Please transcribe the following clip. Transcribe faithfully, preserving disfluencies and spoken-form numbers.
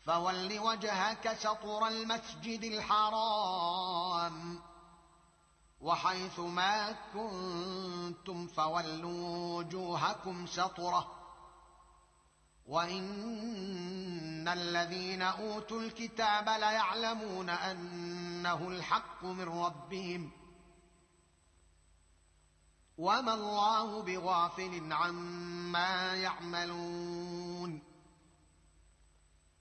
فول وجهك شطر المسجد الحرام وحيث ما كنتم فولوا وجوهكم شطره وإن الذين أوتوا الكتاب ليعلمون أنه الحق من ربهم وما الله بغافل عما يعملون